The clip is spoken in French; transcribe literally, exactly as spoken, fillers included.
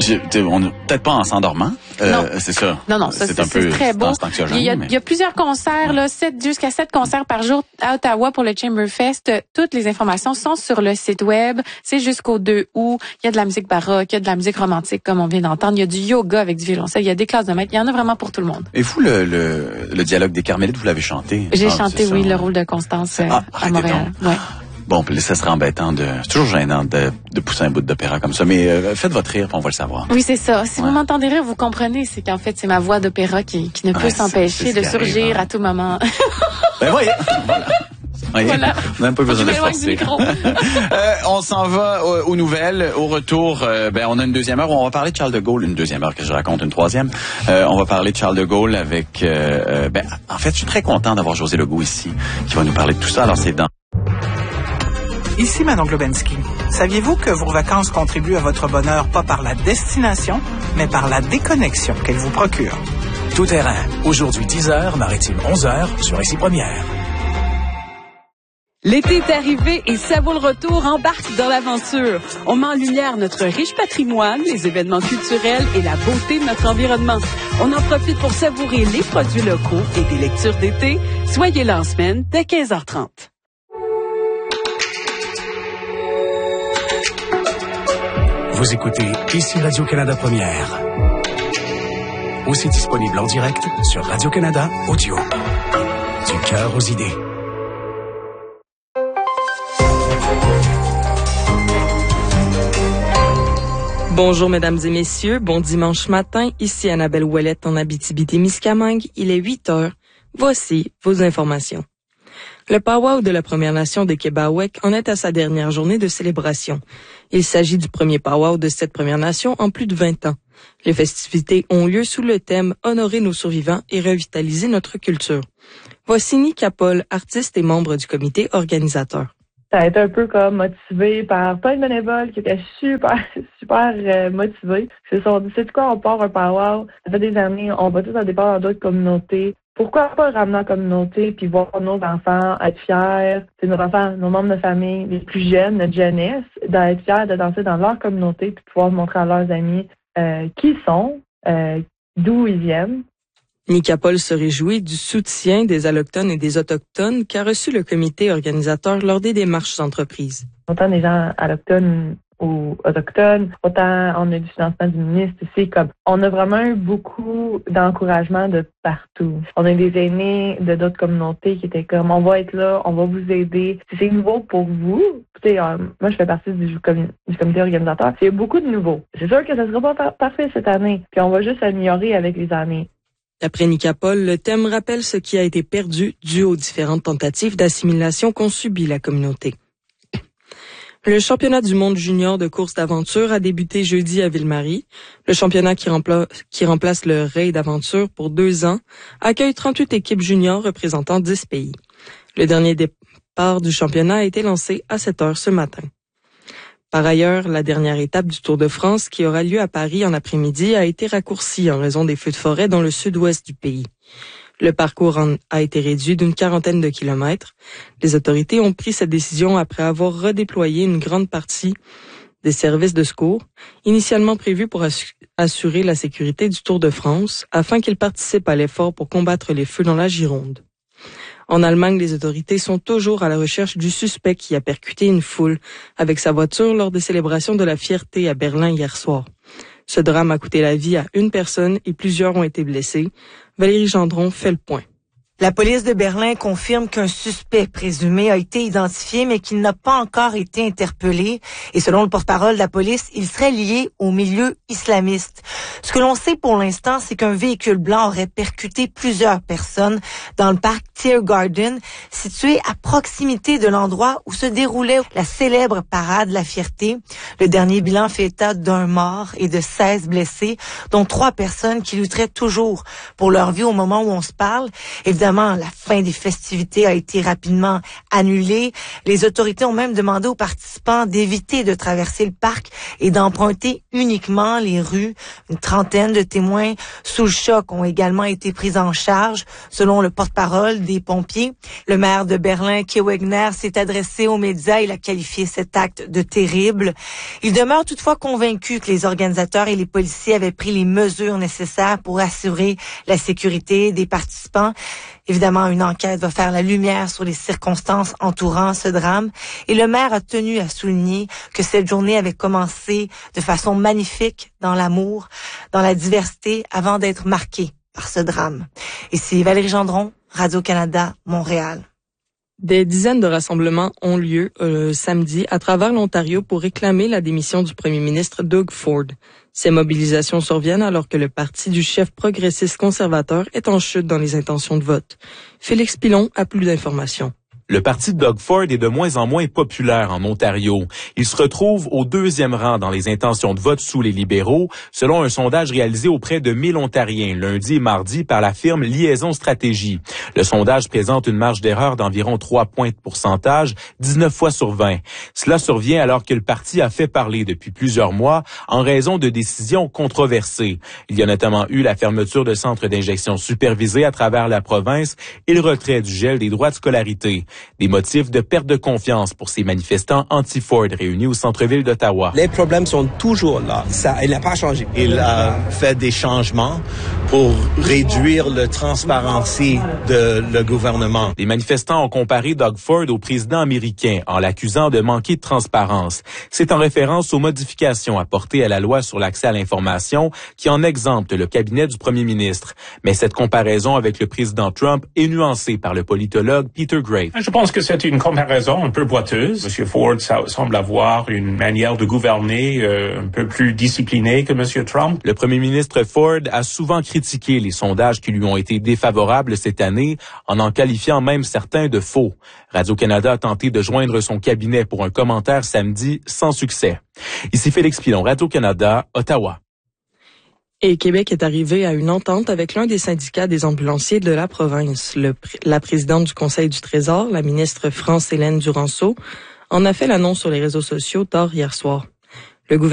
on peut-être pas en s'endormant. Euh, non. C'est ça. Non, non, ça, c'est, c'est, c'est très beau. Il y, a, mais... il y a plusieurs concerts, là, sept, jusqu'à sept concerts par jour à Ottawa pour le Chamberfest. Toutes les informations sont sur le site web. C'est jusqu'au deux août. Il y a de la musique baroque, il y a de la musique romantique, comme on vient d'entendre. Il y a du yoga avec du violoncelle. Il y a des classes de maître. Il y en a vraiment pour tout le monde. Et vous, le, le, le dialogue des Carmélites, vous l'avez chanté? J'ai ah, chanté, oui, ça, le rôle de Constance euh, ah, à Montréal. Ouais. Bon, puis ça serait embêtant de... C'est toujours gênant de, de pousser un bout d'opéra comme ça, mais euh, faites votre rire, puis on va le savoir. Oui, c'est ça. Si ouais. vous m'entendez rire, vous comprenez, c'est qu'en fait, c'est ma voix d'opéra qui, qui ne peut ouais, s'empêcher c'est, c'est de surgir arrive, hein. à tout moment. Ben voyez, voilà. Voyez, voilà. On n'a même pas besoin de forcer. euh, on s'en va aux, aux nouvelles. Au retour, euh, ben on a une deuxième heure où on va parler de Charles de Gaulle. Une deuxième heure que je raconte, une troisième. Euh, on va parler de Charles de Gaulle avec... Euh, ben, en fait, je suis très content d'avoir José Legault ici, qui va nous parler de tout ça. Alors, c'est dans... Ici Manon Globensky. Saviez-vous que vos vacances contribuent à votre bonheur pas par la destination, mais par la déconnexion qu'elles vous procurent? Tout terrain. Aujourd'hui dix heures, Maritime onze heures, sur Ici Première. L'été est arrivé et ça vaut le retour, embarque dans l'aventure. On met en lumière notre riche patrimoine, les événements culturels et la beauté de notre environnement. On en profite pour savourer les produits locaux et des lectures d'été. Soyez là en semaine dès quinze heures trente. Vous écoutez Ici Radio-Canada Première. Aussi disponible en direct sur Radio-Canada Audio. Du cœur aux idées. Bonjour mesdames et messieurs, bon dimanche matin, ici Annabelle Ouellette en Abitibi-Témiscamingue, il est huit heures, voici vos informations. Le powwow de la Première Nation des Québécois en est à sa dernière journée de célébration. Il s'agit du premier powwow de cette Première Nation en plus de vingt ans. Les festivités ont lieu sous le thème « Honorer nos survivants et revitaliser notre culture ». Voici Nika Paul, artiste et membre du comité organisateur. Ça a été un peu comme motivé par plein de bénévoles qui étaient super, super euh, motivés. Ils se sont dit, c'est quoi, on part un powwow. Ça fait des années, on va tous en départ dans d'autres communautés. Pourquoi pas ramener en communauté puis voir nos enfants être fiers, c'est nos enfants, nos membres de famille, les plus jeunes, notre jeunesse, d'être fiers de danser dans leur communauté puis pouvoir montrer à leurs amis euh, qui ils sont, euh, d'où ils viennent. Nika Paul se réjouit du soutien des Allochtones et des Autochtones qu'a reçu le comité organisateur lors des démarches d'entreprise. Autant des gens allochtones ou autochtones, autant on a du financement du ministre ici, comme on a vraiment eu beaucoup d'encouragement de partout. On a des aînés de d'autres communautés qui étaient comme on va être là, on va vous aider. Si c'est nouveau pour vous, écoutez, euh, moi je fais partie du, com- du comité organisateur, il y a beaucoup de nouveaux. C'est sûr que ça sera pas par- parfait cette année, puis on va juste s'améliorer avec les années. D'après Nika Paul, le thème rappelle ce qui a été perdu dû aux différentes tentatives d'assimilation qu'ont subi la communauté. Le championnat du monde junior de course d'aventure a débuté jeudi à Ville-Marie. Le championnat qui, rempla- qui remplace le Raid d'aventure pour deux ans accueille trente-huit équipes juniors représentant dix pays. Le dernier départ du championnat a été lancé à sept heures ce matin. Par ailleurs, la dernière étape du Tour de France, qui aura lieu à Paris en après-midi, a été raccourcie en raison des feux de forêt dans le sud-ouest du pays. Le parcours en a été réduit d'une quarantaine de kilomètres. Les autorités ont pris cette décision après avoir redéployé une grande partie des services de secours, initialement prévus pour assu- assurer la sécurité du Tour de France, afin qu'ils participent à l'effort pour combattre les feux dans la Gironde. En Allemagne, les autorités sont toujours à la recherche du suspect qui a percuté une foule avec sa voiture lors des célébrations de la fierté à Berlin hier soir. Ce drame a coûté la vie à une personne et plusieurs ont été blessés. Valérie Gendron fait le point. La police de Berlin confirme qu'un suspect présumé a été identifié, mais qu'il n'a pas encore été interpellé. Et selon le porte-parole de la police, il serait lié au milieu islamiste. Ce que l'on sait pour l'instant, c'est qu'un véhicule blanc aurait percuté plusieurs personnes dans le parc Tiergarten, situé à proximité de l'endroit où se déroulait la célèbre parade de la fierté. Le dernier bilan fait état d'un mort et de seize blessés, dont trois personnes qui lutteraient toujours pour leur vie au moment où on se parle. Évidemment, Évidemment, la fin des festivités a été rapidement annulée. Les autorités ont même demandé aux participants d'éviter de traverser le parc et d'emprunter uniquement les rues. Une trentaine de témoins sous le choc ont également été pris en charge, selon le porte-parole des pompiers. Le maire de Berlin, Kai Wegner, s'est adressé aux médias. Il a qualifié cet acte de terrible. Il demeure toutefois convaincu que les organisateurs et les policiers avaient pris les mesures nécessaires pour assurer la sécurité des participants. Évidemment, une enquête va faire la lumière sur les circonstances entourant ce drame. Et le maire a tenu à souligner que cette journée avait commencé de façon magnifique dans l'amour, dans la diversité, avant d'être marquée par ce drame. Ici Valérie Gendron, Radio-Canada, Montréal. Des dizaines de rassemblements ont lieu euh, samedi à travers l'Ontario pour réclamer la démission du premier ministre Doug Ford. Ces mobilisations surviennent alors que le parti du chef progressiste conservateur est en chute dans les intentions de vote. Félix Pilon a plus d'informations. Le parti de Doug Ford est de moins en moins populaire en Ontario. Il se retrouve au deuxième rang dans les intentions de vote sous les libéraux, selon un sondage réalisé auprès de mille Ontariens lundi et mardi par la firme Liaison Stratégie. Le sondage présente une marge d'erreur d'environ trois points de pourcentage, dix-neuf fois sur vingt. Cela survient alors que le parti a fait parler depuis plusieurs mois en raison de décisions controversées. Il y a notamment eu la fermeture de centres d'injection supervisés à travers la province et le retrait du gel des droits de scolarité. Des motifs de perte de confiance pour ces manifestants anti-Ford réunis au centre-ville d'Ottawa. Les problèmes sont toujours là. Ça, il n'a pas changé. Il a fait des changements pour réduire la transparence de le gouvernement. Les manifestants ont comparé Doug Ford au président américain en l'accusant de manquer de transparence. C'est en référence aux modifications apportées à la loi sur l'accès à l'information qui en exempte le cabinet du premier ministre. Mais cette comparaison avec le président Trump est nuancée par le politologue Peter Graves. Je pense que c'est une comparaison un peu boiteuse. Monsieur Ford ça, semble avoir une manière de gouverner euh, un peu plus disciplinée que Monsieur Trump. Le premier ministre Ford a souvent critiqué les sondages qui lui ont été défavorables cette année, en en qualifiant même certains de faux. Radio-Canada a tenté de joindre son cabinet pour un commentaire samedi, sans succès. Ici Félix Pilon, Radio-Canada, Ottawa. Et Québec est arrivé à une entente avec l'un des syndicats des ambulanciers de la province. Le, la présidente du Conseil du Trésor, la ministre France-Hélène Duranceau, en a fait l'annonce sur les réseaux sociaux tard hier soir. Le gouvernement